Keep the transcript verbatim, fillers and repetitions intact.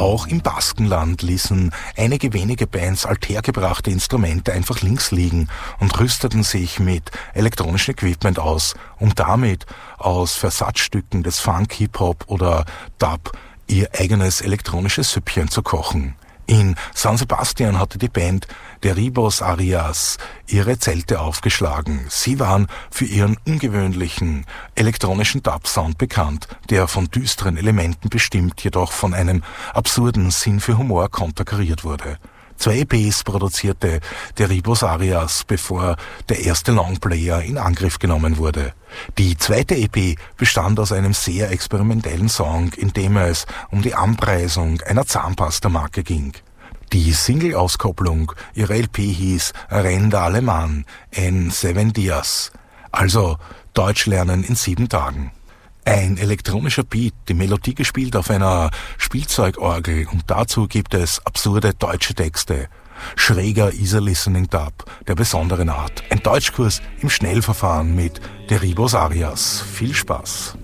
Auch im Baskenland ließen einige wenige Bands althergebrachte Instrumente einfach links liegen und rüsteten sich mit elektronischem Equipment aus, um damit aus Versatzstücken des Funk, Hip-Hop oder Dub ihr eigenes elektronisches Süppchen zu kochen. In San Sebastian hatte die Band Derribos Arias ihre Zelte aufgeschlagen. Sie waren für ihren ungewöhnlichen elektronischen Dub-Sound bekannt, der von düsteren Elementen bestimmt, jedoch von einem absurden Sinn für Humor konterkariert wurde. Zwei E Ps produzierte Derribos Arias, bevor der erste Longplayer in Angriff genommen wurde. Die zweite E P bestand aus einem sehr experimentellen Song, in dem es um die Anpreisung einer Zahnpastamarke ging. Die Single-Auskopplung ihrer L P hieß Renda Alemán en Seven Dias, also Deutsch lernen in sieben Tagen. Ein elektronischer Beat, die Melodie gespielt auf einer Spielzeugorgel, und dazu gibt es absurde deutsche Texte. Schräger Easy-Listening-Dub der besonderen Art. Ein Deutschkurs im Schnellverfahren mit Derribos Arias. Viel Spaß!